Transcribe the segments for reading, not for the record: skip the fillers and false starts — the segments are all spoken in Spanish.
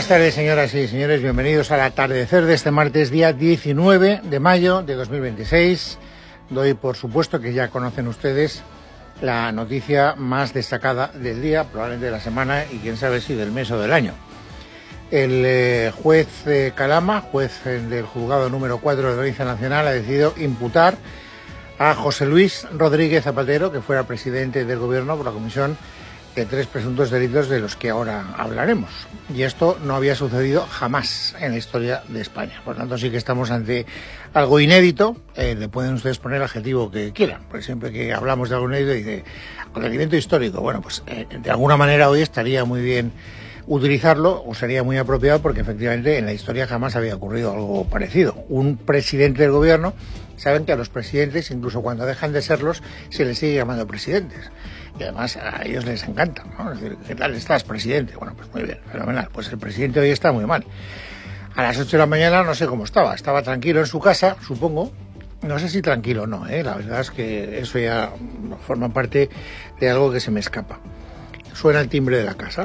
Buenas tardes, señoras y señores. Bienvenidos al atardecer de este martes, día 19 de mayo de 2026. Doy por supuesto que ya conocen ustedes la noticia más destacada del día, probablemente de la semana y quién sabe si del mes o del año. El juez Calama, juez del juzgado número 4 de la Audiencia Nacional, ha decidido imputar a José Luis Rodríguez Zapatero, que fuera presidente del gobierno, por la comisión de 3 presuntos delitos de los que ahora hablaremos. Y esto no había sucedido jamás en la historia de España. Por tanto, sí que estamos ante algo inédito. Le pueden ustedes poner el adjetivo que quieran, porque siempre que hablamos de algo inédito dice acontecimiento histórico. Bueno, pues de alguna manera hoy estaría muy bien utilizarlo, o sería muy apropiado, porque efectivamente en la historia jamás había ocurrido algo parecido. Un presidente del gobierno, saben que a los presidentes, incluso cuando dejan de serlos, se les sigue llamando presidentes. Y además a ellos les encanta, ¿no? Es decir, ¿qué tal estás, presidente? Bueno, pues muy bien, fenomenal. Pues el presidente hoy está muy mal. A las 8 de la mañana no sé cómo estaba. Estaba tranquilo en su casa, supongo. No sé si tranquilo o no, ¿eh? La verdad es que eso ya forma parte de algo que se me escapa. Suena el timbre de la casa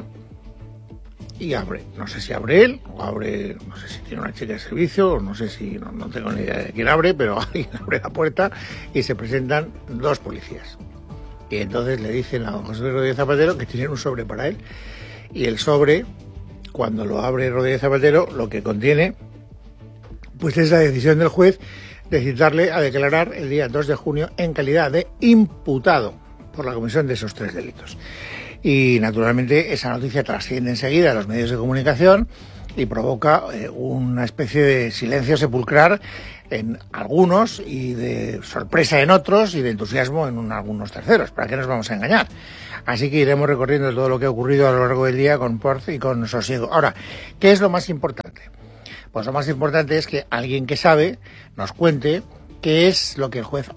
y abre. No sé si abre él, o abre, no sé si tiene una chica de servicio, o no sé si, no tengo ni idea de quién abre, pero alguien abre la puerta y se presentan 2 policías. Y entonces le dicen a don José Luis Rodríguez Zapatero que tienen un sobre para él. Y el sobre, cuando lo abre Rodríguez Zapatero, lo que contiene pues es la decisión del juez de citarle a declarar el día 2 de junio en calidad de imputado por la comisión de esos 3 delitos. Y naturalmente esa noticia trasciende enseguida a los medios de comunicación y provoca una especie de silencio sepulcrar en algunos y de sorpresa en otros y de entusiasmo en algunos terceros. ¿Para qué nos vamos a engañar? Así que iremos recorriendo todo lo que ha ocurrido a lo largo del día con porte y con sosiego. Ahora, ¿qué es lo más importante? Pues lo más importante es que alguien que sabe nos cuente qué es lo que el juez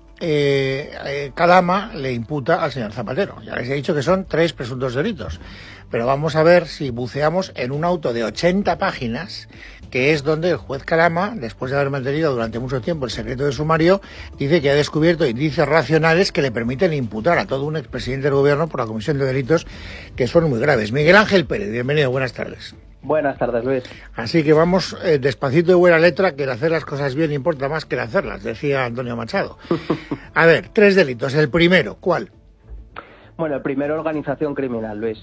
Calama le imputa al señor Zapatero. Ya les he dicho que son 3 presuntos delitos, pero vamos a ver si buceamos en un auto de 80 páginas, que es donde el juez Calama, después de haber mantenido durante mucho tiempo el secreto de sumario, dice que ha descubierto indicios racionales que le permiten imputar a todo un expresidente del gobierno por la comisión de delitos que son muy graves. Miguel Ángel Pérez, bienvenido, buenas tardes. Buenas tardes, Luis. Así que vamos despacito de buena letra, que el hacer las cosas bien importa más que el hacerlas, decía Antonio Machado. A ver, 3 delitos. El primero, ¿cuál? Bueno, el primero, organización criminal, Luis.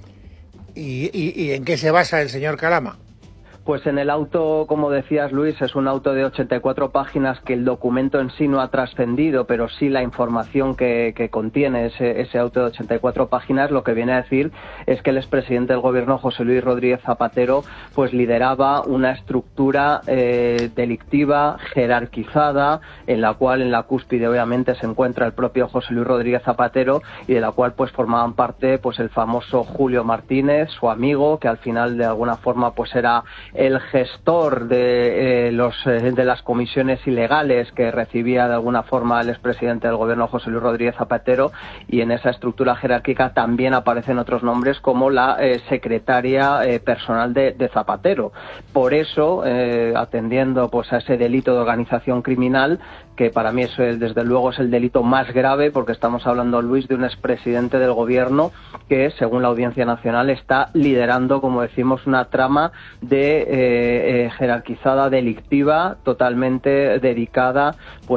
¿Y en qué se basa el señor Calama? Pues en el auto, como decías, Luis, es un auto de 84 páginas que el documento en sí no ha trascendido, pero sí la información que contiene ese auto de 84 páginas lo que viene a decir es que el expresidente del gobierno, José Luis Rodríguez Zapatero, pues lideraba una estructura delictiva jerarquizada, en la cual en la cúspide obviamente se encuentra el propio José Luis Rodríguez Zapatero, y de la cual pues formaban parte pues el famoso Julio Martínez, su amigo, que al final de alguna forma pues era el gestor de las comisiones ilegales que recibía de alguna forma el expresidente del gobierno, José Luis Rodríguez Zapatero, y en esa estructura jerárquica también aparecen otros nombres como la secretaria personal de Zapatero. Por eso, atendiendo pues a ese delito de organización criminal, que para mí desde luego es el delito más grave, porque estamos hablando, Luis, de un expresidente del gobierno que, según la Audiencia Nacional, está liderando, como decimos, una trama de jerarquizada delictiva totalmente dedicada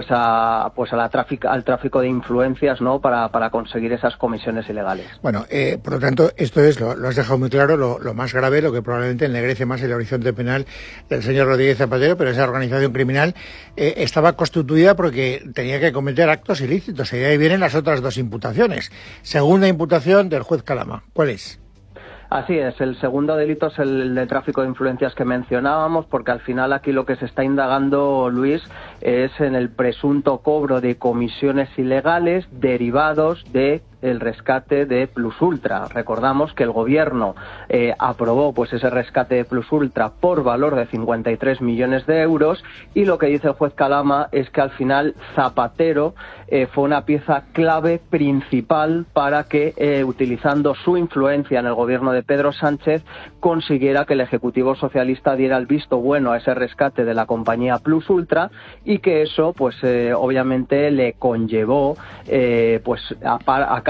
al tráfico de influencias, ¿no? para conseguir esas comisiones ilegales. Bueno, por lo tanto, esto es, lo has dejado muy claro, lo más grave, lo que probablemente ennegrece más el horizonte penal del señor Rodríguez Zapatero, pero esa organización criminal estaba constituida porque tenía que cometer actos ilícitos, y de ahí vienen las otras 2 imputaciones. Segunda imputación del juez Calama, ¿cuál es? Así es, el segundo delito es el de tráfico de influencias que mencionábamos, porque al final aquí lo que se está indagando, Luis, es en el presunto cobro de comisiones ilegales derivados de el rescate de Plus Ultra. Recordamos que el gobierno aprobó pues ese rescate de Plus Ultra por valor de 53 millones de euros, y lo que dice el juez Calama es que al final Zapatero fue una pieza clave principal para que, utilizando su influencia en el gobierno de Pedro Sánchez, consiguiera que el Ejecutivo Socialista diera el visto bueno a ese rescate de la compañía Plus Ultra, y que eso pues obviamente le conllevó pues a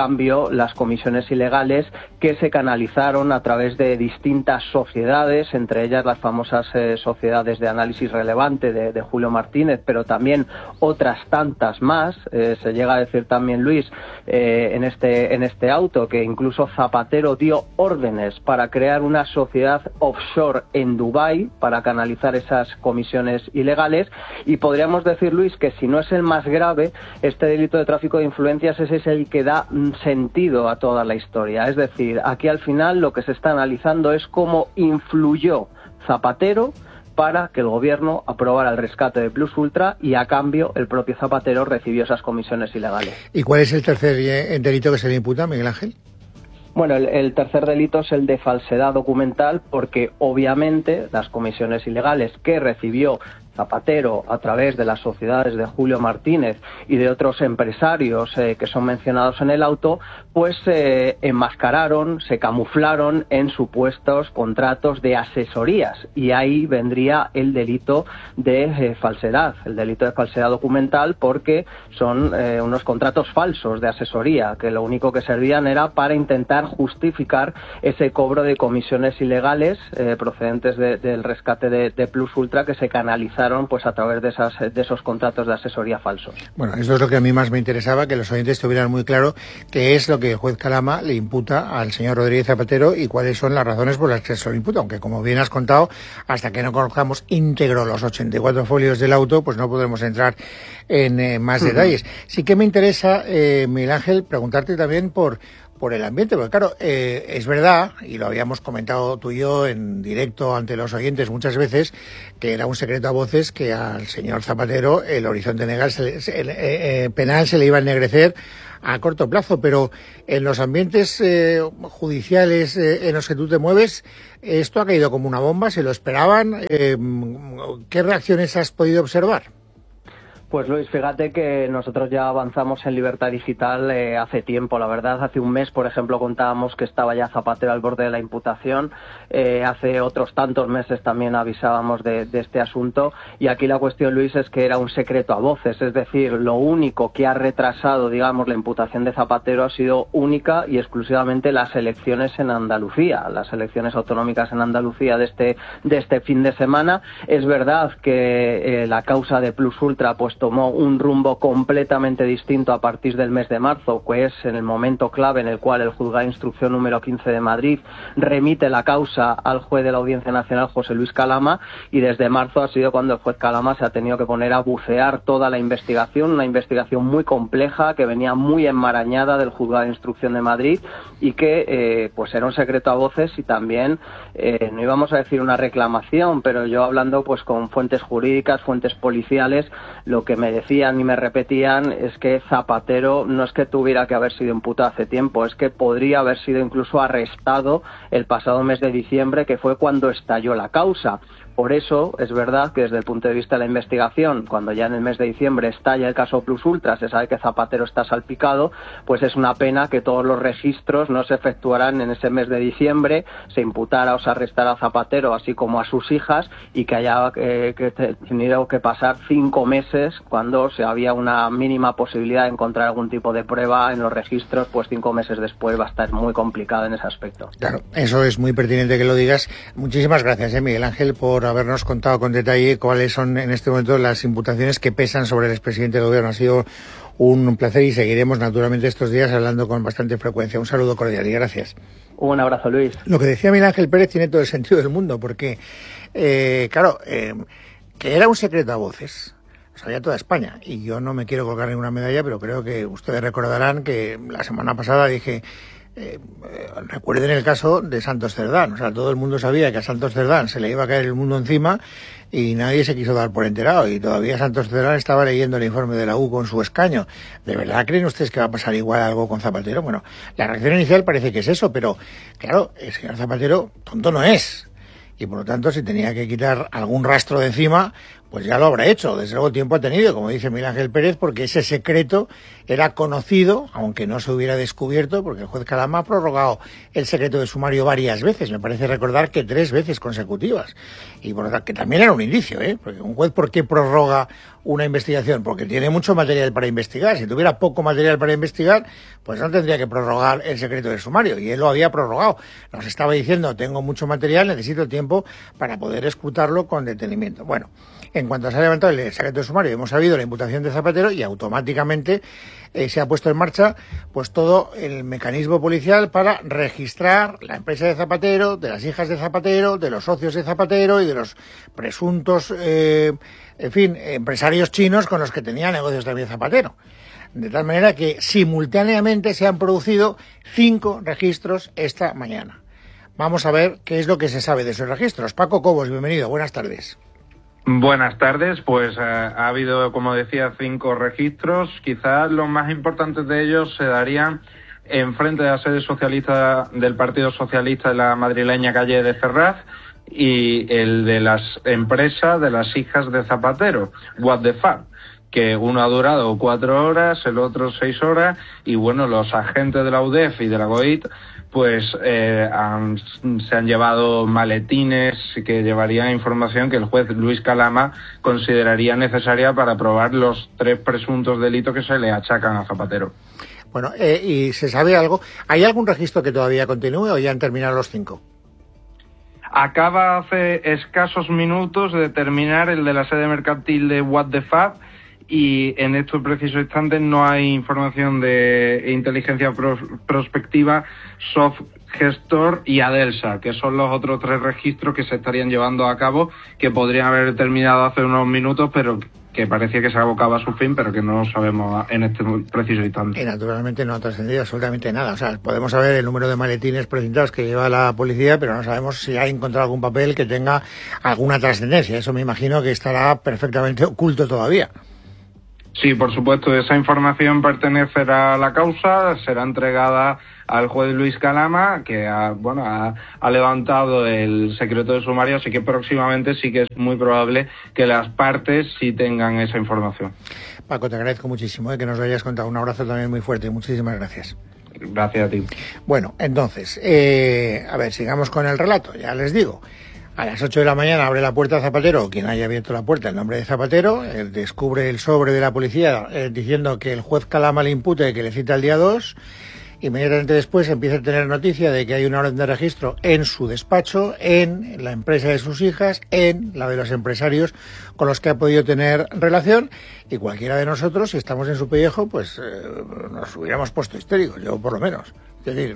cambio las comisiones ilegales que se canalizaron a través de distintas sociedades, entre ellas las famosas sociedades de análisis relevante de Julio Martínez, pero también otras tantas más. Se llega a decir también, Luis, en este auto, que incluso Zapatero dio órdenes para crear una sociedad offshore en Dubái para canalizar esas comisiones ilegales. Y podríamos decir, Luis, que si no es el más grave, este delito de tráfico de influencias es el que da sentido a toda la historia. Es decir, aquí al final lo que se está analizando es cómo influyó Zapatero para que el gobierno aprobara el rescate de Plus Ultra, y a cambio el propio Zapatero recibió esas comisiones ilegales. ¿Y cuál es el tercer delito que se le imputa, Miguel Ángel? Bueno, el tercer delito es el de falsedad documental, porque obviamente las comisiones ilegales que recibió Zapatero a través de las sociedades de Julio Martínez y de otros empresarios que son mencionados en el auto, pues enmascararon, se camuflaron en supuestos contratos de asesorías, y ahí vendría el delito de falsedad, el delito de falsedad documental, porque son unos contratos falsos de asesoría que lo único que servían era para intentar justificar ese cobro de comisiones ilegales procedentes del rescate de Plus Ultra, que se canalizaron pues a través de esos contratos de asesoría falsos. Bueno, esto es lo que a mí más me interesaba, que los oyentes tuvieran muy claro qué es lo que el juez Calama le imputa al señor Rodríguez Zapatero y cuáles son las razones por las que se lo imputa, aunque como bien has contado, hasta que no conozcamos íntegro los 84 folios del auto, pues no podremos entrar en más detalles. Sí que me interesa, Miguel Ángel, preguntarte también por el ambiente, porque claro, es verdad, y lo habíamos comentado tú y yo en directo ante los oyentes muchas veces, que era un secreto a voces que al señor Zapatero el horizonte penal se le iba a ennegrecer a corto plazo, pero en los ambientes judiciales en los que tú te mueves, esto ha caído como una bomba, ¿se lo esperaban? ¿Qué reacciones has podido observar? Pues Luis, fíjate que nosotros ya avanzamos en Libertad Digital hace tiempo, la verdad. Hace un mes, por ejemplo, contábamos que estaba ya Zapatero al borde de la imputación. Hace otros tantos meses también avisábamos de este asunto. Y aquí la cuestión, Luis, es que era un secreto a voces. Es decir, lo único que ha retrasado, digamos, la imputación de Zapatero ha sido única y exclusivamente las elecciones en Andalucía, las elecciones autonómicas en Andalucía de este fin de semana. Es verdad que la causa de Plus Ultra pues tomó un rumbo completamente distinto a partir del mes de marzo, que es en el momento clave en el cual el Juzgado de Instrucción número 15 de Madrid remite la causa al juez de la Audiencia Nacional, José Luis Calama, y desde marzo ha sido cuando el juez Calama se ha tenido que poner a bucear toda la investigación, una investigación muy compleja que venía muy enmarañada del Juzgado de Instrucción de Madrid y que pues era un secreto a voces, y también no íbamos a decir una reclamación, pero yo hablando pues con fuentes jurídicas, fuentes policiales, lo que me decían y me repetían es que Zapatero no es que tuviera que haber sido imputado hace tiempo, es que podría haber sido incluso arrestado el pasado mes de diciembre, que fue cuando estalló la causa. Por eso es verdad que desde el punto de vista de la investigación, cuando ya en el mes de diciembre estalla el caso Plus Ultra, se sabe que Zapatero está salpicado, pues es una pena que todos los registros no se efectuaran en ese mes de diciembre, se imputara o se arrestara a Zapatero, así como a sus hijas, y que haya tenido que pasar 5 meses cuando se había una mínima posibilidad de encontrar algún tipo de prueba en los registros, pues 5 meses después va a estar muy complicado en ese aspecto. Claro, eso es muy pertinente que lo digas. Muchísimas gracias, Miguel Ángel, por habernos contado con detalle cuáles son en este momento las imputaciones que pesan sobre el expresidente del gobierno. Ha sido un placer y seguiremos naturalmente estos días hablando con bastante frecuencia. Un saludo cordial y gracias. Un abrazo, Luis. Lo que decía Miguel Ángel Pérez tiene todo el sentido del mundo, porque, que era un secreto a voces. Lo sabía toda España, y yo no me quiero colgar ninguna medalla, pero creo que ustedes recordarán que la semana pasada dije... recuerden el caso de Santos Cerdán. O sea, todo el mundo sabía que a Santos Cerdán se le iba a caer el mundo encima y nadie se quiso dar por enterado, y todavía Santos Cerdán estaba leyendo el informe de la U con su escaño. ¿De verdad creen ustedes que va a pasar igual algo con Zapatero? Bueno, la reacción inicial parece que es eso, pero claro, el señor Zapatero tonto no es, y por lo tanto si tenía que quitar algún rastro de encima, pues ya lo habrá hecho. Desde luego tiempo ha tenido, como dice Miguel Ángel Pérez, porque ese secreto era conocido, aunque no se hubiera descubierto, porque el juez Calama ha prorrogado el secreto de sumario varias veces. Me parece recordar que 3 veces consecutivas. Y por lo tanto, que también era un indicio, porque un juez, ¿por qué prorroga una investigación? Porque tiene mucho material para investigar. Si tuviera poco material para investigar, pues no tendría que prorrogar el secreto del sumario. Y él lo había prorrogado. Nos estaba diciendo, tengo mucho material, necesito tiempo para poder escrutarlo con detenimiento. Bueno, en cuanto se ha levantado el secreto del sumario, hemos sabido la imputación de Zapatero y automáticamente se ha puesto en marcha pues todo el mecanismo policial para registrar la empresa de Zapatero, de las hijas de Zapatero, de los socios de Zapatero y de los presuntos, empresarios chinos con los que tenía negocios también Zapatero. De tal manera que simultáneamente se han producido 5 registros esta mañana. Vamos a ver qué es lo que se sabe de esos registros. Paco Cobos, bienvenido, buenas tardes. Buenas tardes, pues ha habido, como decía, 5 registros. Quizás los más importantes de ellos se darían enfrente de la sede socialista del Partido Socialista de la madrileña calle de Ferraz y el de las empresas de las hijas de Zapatero, What the Fuck, que uno ha durado 4 horas, el otro 6 horas, y bueno, los agentes de la UDEF y de la GOIT pues se han llevado maletines que llevarían información que el juez Luis Calama consideraría necesaria para probar los 3 presuntos delitos que se le achacan a Zapatero. Bueno, ¿y se sabe algo? ¿Hay algún registro que todavía continúe o ya han terminado los 5? Acaba hace escasos minutos de terminar el de la sede mercantil de What the Fuck, y en estos precisos instantes no hay información de inteligencia prospectiva, Softgestor y Adelsa, que son los otros 3 registros que se estarían llevando a cabo, que podrían haber terminado hace unos minutos, pero que parecía que se abocaba a su fin, pero que no sabemos en este preciso instante. Y naturalmente no ha trascendido absolutamente nada. O sea, podemos saber el número de maletines precintados que lleva la policía, pero no sabemos si ha encontrado algún papel que tenga alguna trascendencia. Eso me imagino que estará perfectamente oculto todavía. Sí, por supuesto, esa información pertenecerá a la causa, será entregada al juez Luis Calama, que ha levantado el secreto de sumario, así que próximamente sí que es muy probable que las partes sí tengan esa información. Paco, te agradezco muchísimo que nos lo hayas contado. Un abrazo también muy fuerte. Muchísimas gracias. Gracias a ti. Bueno, entonces, a ver, sigamos con el relato. Ya les digo. A las 8 de la mañana abre la puerta Zapatero, quien haya abierto la puerta, el nombre de Zapatero, él descubre el sobre de la policía diciendo que el juez Calama le impute que le cita el día 2, inmediatamente después empieza a tener noticia de que hay una orden de registro en su despacho, en la empresa de sus hijas, en la de los empresarios con los que ha podido tener relación, y cualquiera de nosotros, si estamos en su pellejo, pues nos hubiéramos puesto histéricos, yo por lo menos. Es decir,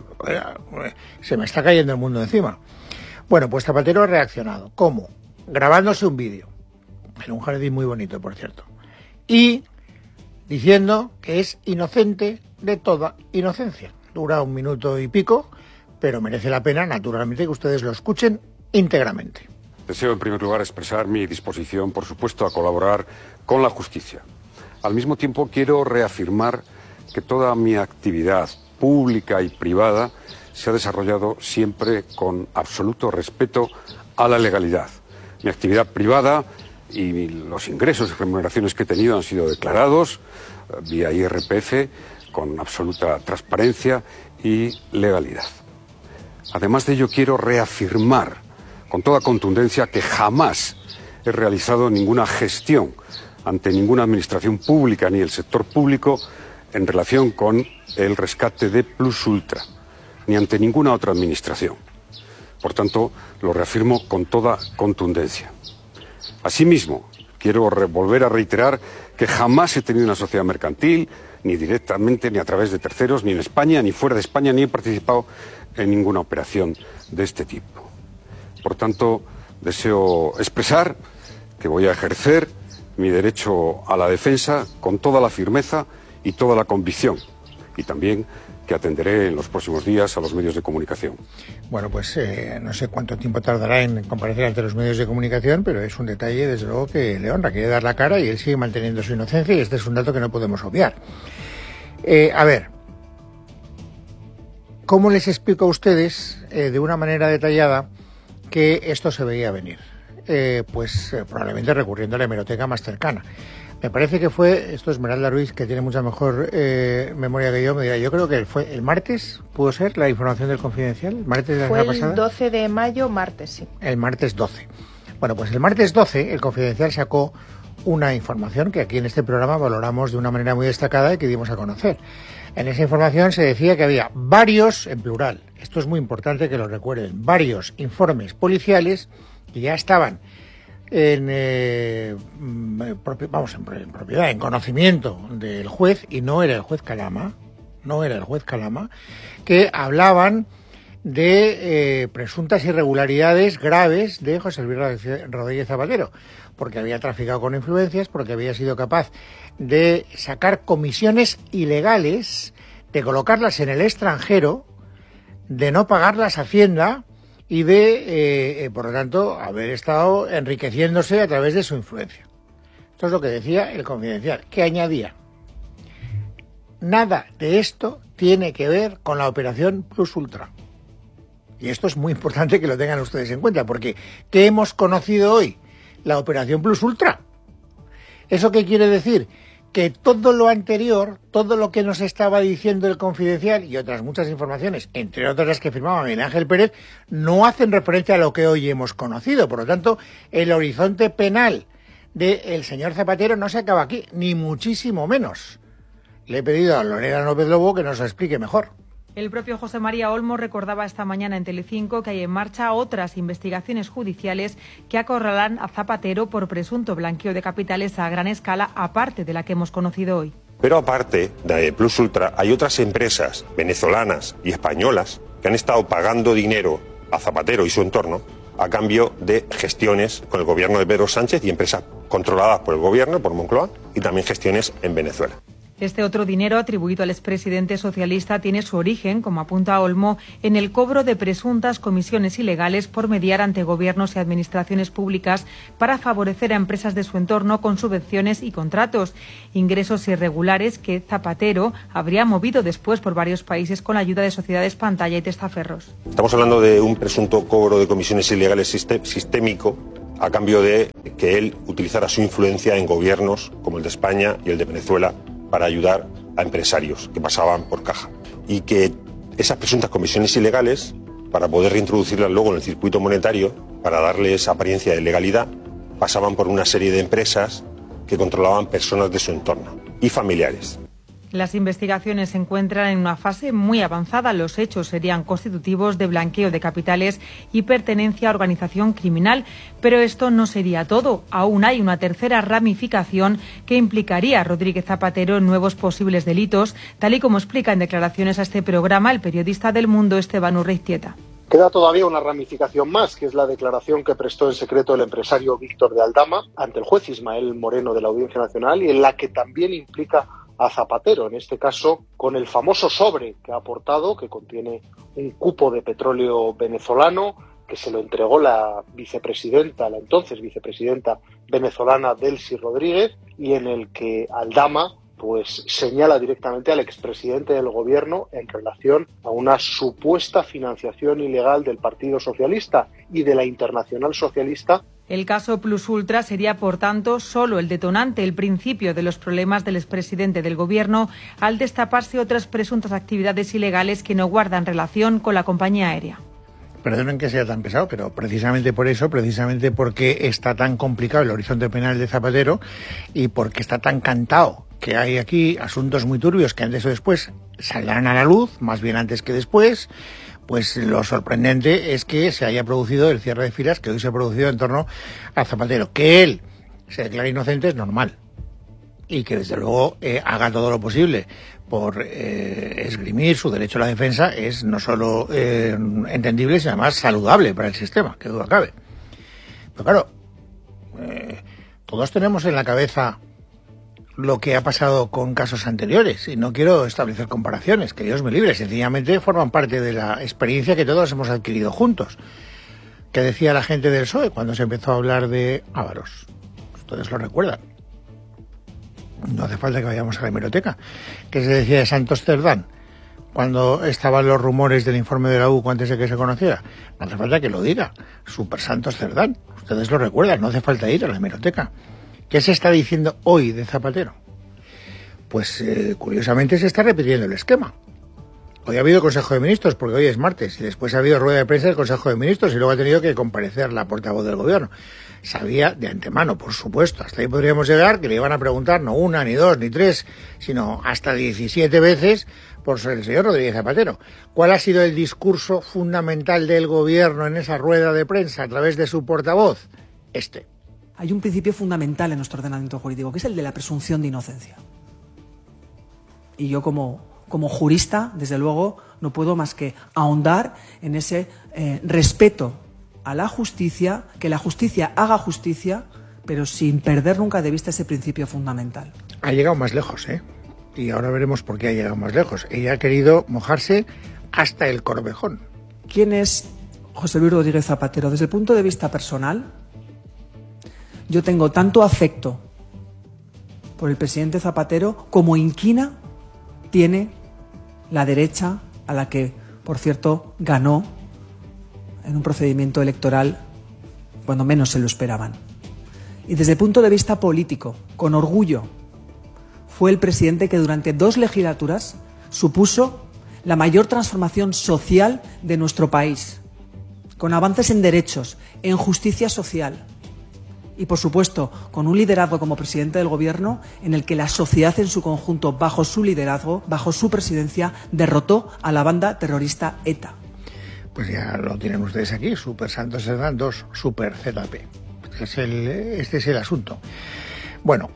se me está cayendo el mundo encima. Bueno, pues Zapatero ha reaccionado. ¿Cómo? Grabándose un vídeo, en un jardín muy bonito, por cierto, y diciendo que es inocente de toda inocencia. Dura 1 minuto y pico, pero merece la pena, naturalmente, que ustedes lo escuchen íntegramente. Deseo, en primer lugar, expresar mi disposición, por supuesto, a colaborar con la justicia. Al mismo tiempo, quiero reafirmar que toda mi actividad pública y privada se ha desarrollado siempre con absoluto respeto a la legalidad. Mi actividad privada y los ingresos y remuneraciones que he tenido han sido declarados vía IRPF con absoluta transparencia y legalidad. Además de ello, quiero reafirmar con toda contundencia que jamás he realizado ninguna gestión ante ninguna administración pública ni el sector público en relación con el rescate de Plus Ultra, ni ante ninguna otra administración. Por tanto, lo reafirmo con toda contundencia. Asimismo, quiero volver a reiterar que jamás he tenido una sociedad mercantil, ni directamente, ni a través de terceros, ni en España, ni fuera de España, ni he participado en ninguna operación de este tipo. Por tanto, deseo expresar que voy a ejercer mi derecho a la defensa con toda la firmeza y toda la convicción, y también que atenderé en los próximos días a los medios de comunicación. Bueno, pues no sé cuánto tiempo tardará en comparecer ante los medios de comunicación, pero es un detalle, desde luego, que le honra, quiere dar la cara y él sigue manteniendo su inocencia, y este es un dato que no podemos obviar. A ver, ¿cómo les explico a ustedes, de una manera detallada, que esto se veía venir? probablemente recurriendo a la hemeroteca más cercana. Me parece que fue, esto Esmeralda Ruiz, que tiene mucha mejor memoria que yo, me dirá, yo creo que fue el martes, ¿pudo ser la información del Confidencial? ¿El martes de la semana pasada? Fue el 12 de mayo, martes, sí. El martes 12. Bueno, pues el martes 12 el Confidencial sacó una información que aquí en este programa valoramos de una manera muy destacada y que dimos a conocer. En esa información se decía que había varios, en plural, esto es muy importante que lo recuerden, varios informes policiales que ya estaban en propiedad, en conocimiento del juez, y no era el juez Calama, que hablaban de presuntas irregularidades graves de José Luis Rodríguez Zapatero, porque había traficado con influencias, porque había sido capaz de sacar comisiones ilegales, de colocarlas en el extranjero, de no pagarlas a Hacienda y de, por lo tanto, haber estado enriqueciéndose a través de su influencia. Esto es lo que decía el Confidencial, que añadía: nada de esto tiene que ver con la operación Plus Ultra. Y esto es muy importante que lo tengan ustedes en cuenta, porque ¿qué hemos conocido hoy? La operación Plus Ultra. ¿Eso qué quiere decir? Que todo lo anterior, todo lo que nos estaba diciendo el Confidencial y otras muchas informaciones, entre otras las que firmaba Miguel Ángel Pérez, no hacen referencia a lo que hoy hemos conocido. Por lo tanto, el horizonte penal del señor Zapatero no se acaba aquí, ni muchísimo menos. Le he pedido a Lorena López Lobo que nos lo explique mejor. El propio José María Olmos recordaba esta mañana en Telecinco que hay en marcha otras investigaciones judiciales que acorralan a Zapatero por presunto blanqueo de capitales a gran escala, aparte de la que hemos conocido hoy. Pero aparte de Plus Ultra, hay otras empresas venezolanas y españolas que han estado pagando dinero a Zapatero y su entorno a cambio de gestiones con el gobierno de Pedro Sánchez y empresas controladas por el gobierno, por Moncloa, y también gestiones en Venezuela. Este otro dinero atribuido al expresidente socialista tiene su origen, como apunta Olmo, en el cobro de presuntas comisiones ilegales por mediar ante gobiernos y administraciones públicas para favorecer a empresas de su entorno con subvenciones y contratos. Ingresos irregulares que Zapatero habría movido después por varios países con la ayuda de sociedades pantalla y testaferros. Estamos hablando de un presunto cobro de comisiones ilegales sistémico a cambio de que él utilizara su influencia en gobiernos como el de España y el de Venezuela para ayudar a empresarios que pasaban por caja, y que esas presuntas comisiones ilegales, para poder reintroducirlas luego en el circuito monetario, para darle esa apariencia de legalidad, pasaban por una serie de empresas que controlaban personas de su entorno y familiares. Las investigaciones se encuentran en una fase muy avanzada. Los hechos serían constitutivos de blanqueo de capitales y pertenencia a organización criminal. Pero esto no sería todo. Aún hay una tercera ramificación que implicaría a Rodríguez Zapatero en nuevos posibles delitos, tal y como explica en declaraciones a este programa el periodista del Mundo Esteban Urreiztieta. Queda todavía una ramificación más, que es la declaración que prestó en secreto el empresario Víctor de Aldama ante el juez Ismael Moreno de la Audiencia Nacional, y en la que también implica a Zapatero, en este caso con el famoso sobre que ha aportado, que contiene un cupo de petróleo venezolano, que se lo entregó la entonces vicepresidenta venezolana Delcy Rodríguez, y en el que Aldama pues señala directamente al expresidente del gobierno en relación a una supuesta financiación ilegal del Partido Socialista y de la Internacional Socialista. El caso Plus Ultra sería, por tanto, solo el detonante, el principio de los problemas del expresidente del gobierno al destaparse otras presuntas actividades ilegales que no guardan relación con la compañía aérea. Perdonen que sea tan pesado, pero precisamente por eso, precisamente porque está tan complicado el horizonte penal de Zapatero y porque está tan cantado que hay aquí asuntos muy turbios que antes o después saldrán a la luz, más bien antes que después, pues lo sorprendente es que se haya producido el cierre de filas que hoy se ha producido en torno a Zapatero. Que él se declare inocente es normal, y que desde luego haga todo lo posible por esgrimir su derecho a la defensa es no solo entendible, sino además saludable para el sistema, que duda cabe. Pero claro, todos tenemos en la cabeza lo que ha pasado con casos anteriores, y no quiero establecer comparaciones, que Dios me libre, sencillamente forman parte de la experiencia que todos hemos adquirido juntos. ¿Qué decía la gente del PSOE cuando se empezó a hablar de Ávaros? Ustedes lo recuerdan. No hace falta que vayamos a la hemeroteca. ¿Qué se decía de Santos Cerdán? cuando estaban los rumores del informe de la UCO antes de que se conociera? No hace falta que lo diga. Super Santos Cerdán. Ustedes lo recuerdan, no hace falta ir a la hemeroteca. ¿Qué se está diciendo hoy de Zapatero? Pues curiosamente se está repitiendo el esquema. Hoy ha habido Consejo de Ministros, porque hoy es martes, y después ha habido rueda de prensa del Consejo de Ministros, y luego ha tenido que comparecer la portavoz del Gobierno. Sabía de antemano, por supuesto, hasta ahí podríamos llegar, que le iban a preguntar no una, ni dos, ni tres, sino hasta 17 veces por el señor Rodríguez Zapatero. ¿Cuál ha sido el discurso fundamental del Gobierno en esa rueda de prensa a través de su portavoz? Hay un principio fundamental en nuestro ordenamiento jurídico, que es el de la presunción de inocencia. Y yo como jurista, desde luego, no puedo más que ahondar en ese respeto a la justicia, que la justicia haga justicia, pero sin perder nunca de vista ese principio fundamental. Ha llegado más lejos, ¿eh? Y ahora veremos por qué ha llegado más lejos. Ella ha querido mojarse hasta el Corvejón. ¿Quién es José Luis Rodríguez Zapatero? Desde el punto de vista personal, yo tengo tanto afecto por el presidente Zapatero como inquina tiene la derecha, a la que, por cierto, ganó en un procedimiento electoral cuando menos se lo esperaban. Y desde el punto de vista político, con orgullo, fue el presidente que durante 2 legislaturas supuso la mayor transformación social de nuestro país, con avances en derechos, en justicia social, y, por supuesto, con un liderazgo como presidente del Gobierno en el que la sociedad en su conjunto, bajo su liderazgo, bajo su presidencia, derrotó a la banda terrorista ETA. Pues ya lo tienen ustedes aquí, Super Santos Cerdán 2, Super ZP. Este es el asunto. Bueno,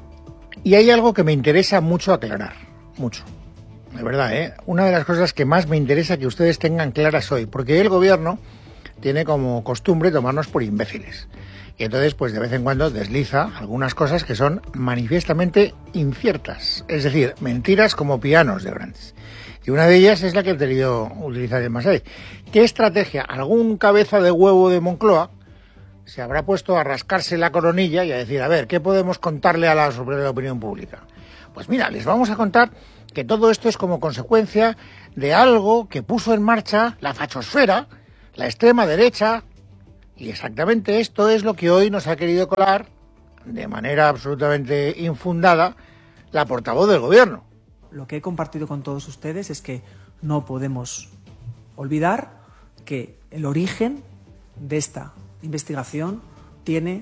y hay algo que me interesa mucho aclarar, mucho. De verdad, ¿eh? Una de las cosas que más me interesa que ustedes tengan claras hoy, porque el Gobierno tiene como costumbre tomarnos por imbéciles. Y entonces, pues de vez en cuando desliza algunas cosas que son manifiestamente inciertas. Es decir, mentiras como pianos de grandes. Y una de ellas es la que he querido utilizar en Masai. ¿Qué estrategia? Algún cabeza de huevo de Moncloa se habrá puesto a rascarse la coronilla y a decir, a ver, ¿qué podemos contarle a la opinión pública? Pues mira, les vamos a contar que todo esto es como consecuencia de algo que puso en marcha la fachosfera, la extrema derecha. Y exactamente esto es lo que hoy nos ha querido colar, de manera absolutamente infundada, la portavoz del Gobierno. Lo que he compartido con todos ustedes es que no podemos olvidar que el origen de esta investigación tiene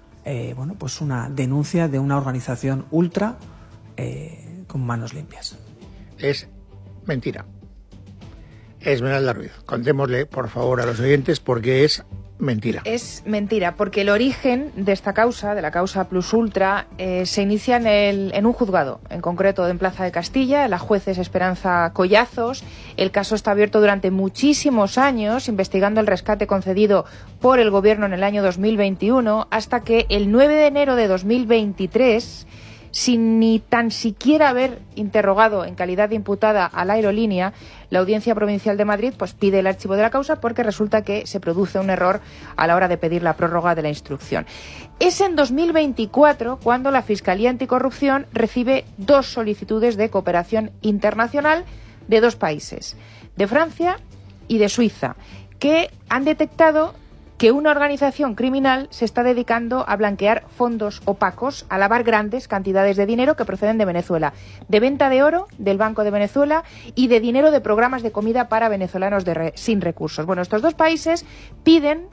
pues una denuncia de una organización ultra con manos limpias. Es mentira. Esmeralda Ruiz, contémosle, por favor, a los oyentes por qué es mentira. Es mentira, porque el origen de esta causa, de la causa Plus Ultra, se inicia en un juzgado, en concreto en Plaza de Castilla. La juez es Esperanza Collazos. El caso está abierto durante muchísimos años, investigando el rescate concedido por el Gobierno en el año 2021, hasta que el 9 de enero de 2023... sin ni tan siquiera haber interrogado en calidad de imputada a la aerolínea, la Audiencia Provincial de Madrid pues pide el archivo de la causa porque resulta que se produce un error a la hora de pedir la prórroga de la instrucción. Es en 2024 cuando la Fiscalía Anticorrupción recibe 2 solicitudes de cooperación internacional de 2 países, de Francia y de Suiza, que han detectado que una organización criminal se está dedicando a blanquear fondos opacos, a lavar grandes cantidades de dinero que proceden de Venezuela, de venta de oro del Banco de Venezuela y de dinero de programas de comida para venezolanos sin recursos. Bueno, estos 2 países piden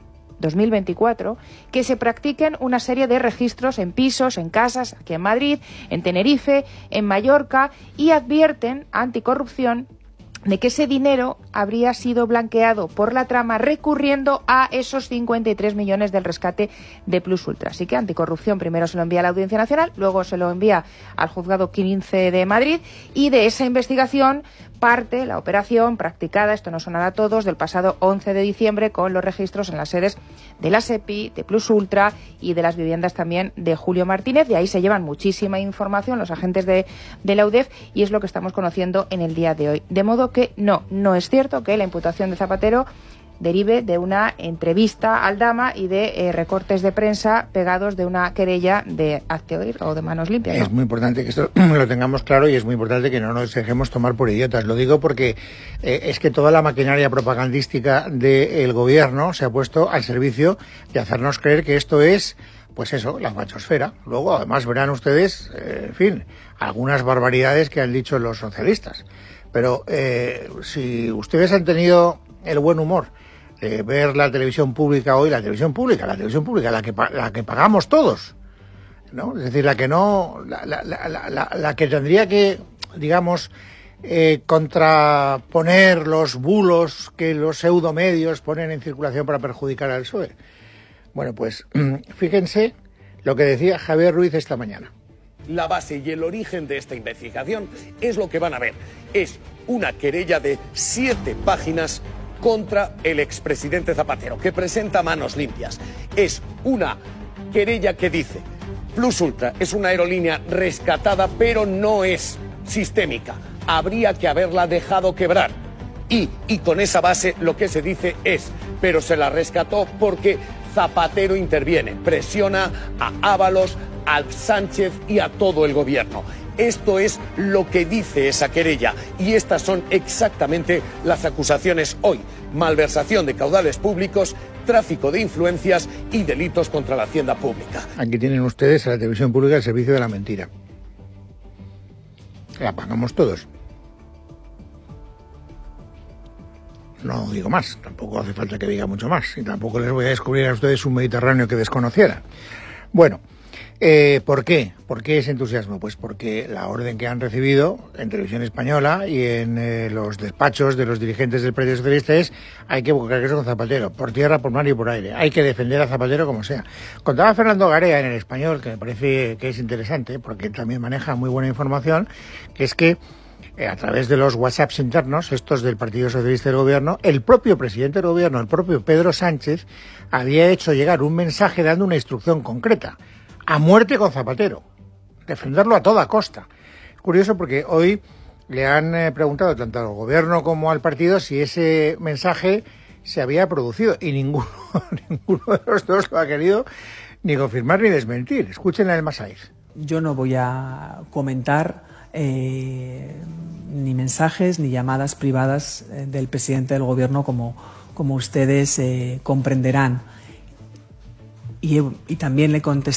2024, que se practiquen una serie de registros en pisos, en casas, aquí en Madrid, en Tenerife, en Mallorca, y advierten a Anticorrupción de que ese dinero habría sido blanqueado por la trama recurriendo a esos 53 millones del rescate de Plus Ultra. Así que Anticorrupción primero se lo envía a la Audiencia Nacional, luego se lo envía al Juzgado 15 de Madrid, y de esa investigación parte la operación practicada, esto no sonará a todos, del pasado 11 de diciembre con los registros en las sedes de la SEPI, de Plus Ultra y de las viviendas también de Julio Martínez. De ahí se llevan muchísima información los agentes de la UDEF y es lo que estamos conociendo en el día de hoy. De modo que no es cierto que la imputación de Zapatero derive de una entrevista a Aldama y de recortes de prensa pegados de una querella de hazte oír o de manos limpias, ¿no? Es muy importante que esto lo tengamos claro y es muy importante que no nos dejemos tomar por idiotas. Lo digo porque es que toda la maquinaria propagandística del gobierno se ha puesto al servicio de hacernos creer que esto es, pues eso, la fachosfera. Luego, además, verán ustedes, en fin, algunas barbaridades que han dicho los socialistas. Pero si ustedes han tenido el buen humor de ver la televisión pública hoy, la televisión pública, la que pagamos todos, ¿no? Es decir, la que tendría que, digamos, contraponer los bulos que los pseudomedios ponen en circulación para perjudicar al PSOE. Bueno, pues fíjense lo que decía Javier Ruiz esta mañana. La base y el origen de esta investigación es lo que van a ver. Es una querella de 7 páginas contra el expresidente Zapatero, que presenta manos limpias. Es una querella que dice: Plus Ultra es una aerolínea rescatada, pero no es sistémica. Habría que haberla dejado quebrar. Y con esa base lo que se dice es: pero se la rescató porque Zapatero interviene, presiona a Ábalos, a Sánchez y a todo el gobierno. Esto es lo que dice esa querella y estas son exactamente las acusaciones hoy: malversación de caudales públicos, tráfico de influencias y delitos contra la hacienda pública. Aquí tienen ustedes a la televisión pública al servicio de la mentira. La pagamos todos. No digo más, tampoco hace falta que diga mucho más y tampoco les voy a descubrir a ustedes un Mediterráneo que desconocieran. Bueno, ¿por qué? ¿Por qué ese entusiasmo? Pues porque la orden que han recibido en Televisión Española y en los despachos de los dirigentes del Partido Socialista es: hay que buscar queso con Zapatero, por tierra, por mar y por aire. Hay que defender a Zapatero como sea. Contaba Fernando Garea en El Español, que me parece que es interesante, porque también maneja muy buena información, que es que a través de los WhatsApps internos, estos del Partido Socialista del Gobierno, el propio presidente del Gobierno, el propio Pedro Sánchez, había hecho llegar un mensaje dando una instrucción concreta: a muerte con Zapatero, defenderlo a toda costa. Curioso porque hoy le han preguntado tanto al Gobierno como al partido si ese mensaje se había producido y ninguno de los dos lo ha querido ni confirmar ni desmentir. Escuchen a El Masaiz. Yo no voy a comentar ni mensajes ni llamadas privadas del presidente del Gobierno, como ustedes comprenderán. Y también le contesté